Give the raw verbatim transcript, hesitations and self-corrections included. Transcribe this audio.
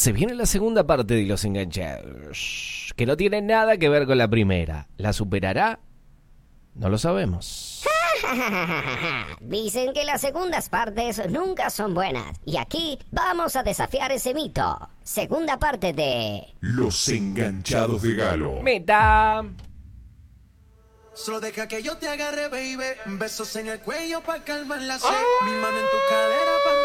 Se viene la segunda parte de Los Enganchados, que no tiene nada que ver con la primera. ¿La superará? No lo sabemos. Dicen que las segundas partes nunca son buenas. Y aquí vamos a desafiar ese mito. Segunda parte de... Los Enganchados de Galo. ¡Meta! Solo deja que yo te agarre, baby. Besos en el cuello pa' calmar la sed. Mi mano en tu cadera pa'